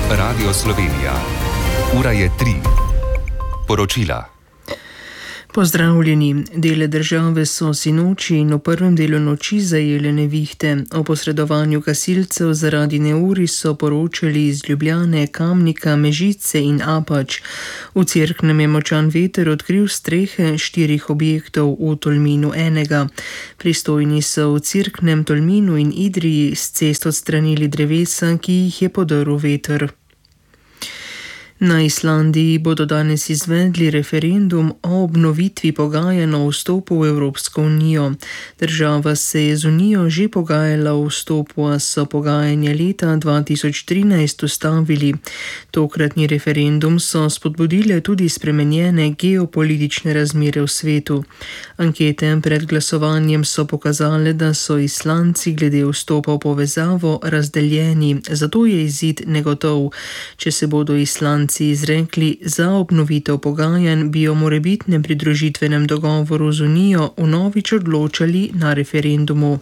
Radio Slovenija. Ura je 3. Poročila. Pozdravljeni. Dele države so sinoči in v prvem delu noči zajele nevihte. O posredovanju gasilcev zaradi neurij so poročali iz Ljubljane, Kamnika, Mežice in Apač. V Cerknem je močan veter odkril strehe 4 objektov, v Tolminu enega. Pristojni so v Cerknem, Tolminu in Idriji s cest odstranili drevesa, ki jih je podrl veter. Na Islandiji bodo danes izvedli referendum o obnovitvi pogajanj o vstopu v Evropsko unijo. Država se je z unijo že pogajala o vstopu, a so pogajanja leta 2013 ustavili. Tokratni referendum so spodbudile tudi spremenjene geopolitične razmere v svetu. Ankete pred glasovanjem so pokazale, da so Islandci glede vstopa v povezavo razdeljeni, zato je izid negotov. Če se bodo Islandci izrekli za obnovitev pogajanj, bi o morebitnem pridružitvenem dogovoru z unijo vnovič odločali na referendumu.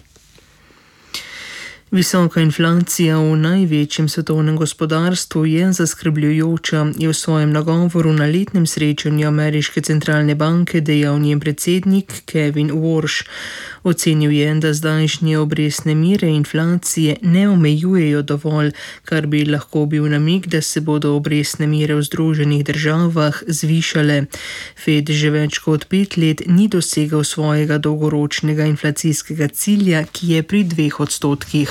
Visoka inflacija v največjem svetovnem gospodarstvu je zaskrbljujoča, je v svojem nagovoru na letnem srečanju Ameriške centralne banke dejal njen predsednik Kevin Warsh. Ocenil je, da zdajšnje obrestne mere inflacije ne omejujejo dovolj, kar bi lahko bil namig, da se bodo obrestne mere v Združenih državah zvišale. Fed že več kot 5 let ni dosegal svojega dolgoročnega inflacijskega cilja, ki je pri 2%.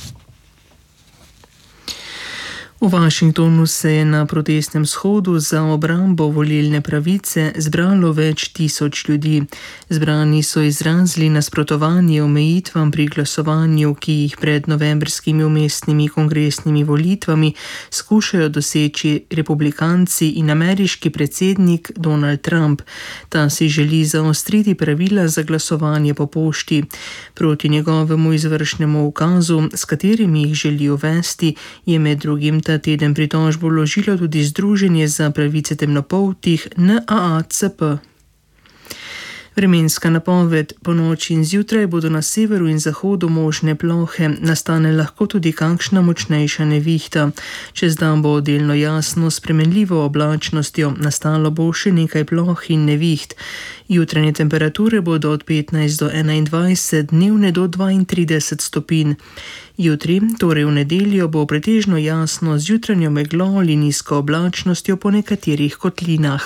V Washingtonu se je na protestnem shodu za obrambo volilne pravice zbralo več tisoč ljudi. Zbrani so izrazili nasprotovanje omejitvam pri glasovanju, ki jih pred novembrskimi vmesnimi kongresnimi volitvami skušajo doseči republikanci in ameriški predsednik Donald Trump. Ta si želi zaostriti pravila za glasovanje po pošti. Proti njegovemu izvršnemu ukazu, s katerim jih želi uvesti, je med drugim ta teden pritožbo vložilo tudi Združenje za pravice temnopoltih NAACP. Vremenska napoved. Ponoči in zjutraj bodo na severu in zahodu možne plohe, nastane lahko tudi kakšna močnejša nevihta. Čez dan bo delno jasno s spremenljivo oblačnostjo, nastalo bo še nekaj ploh in neviht. Jutranje temperature bodo od 15 do 21, dnevne do 32 stopinj. Jutri, torej v nedeljo, bo pretežno jasno z jutranjo meglo ali nizko oblačnostjo po nekaterih kotlinah.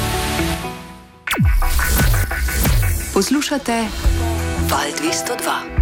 Poslušate Val 202.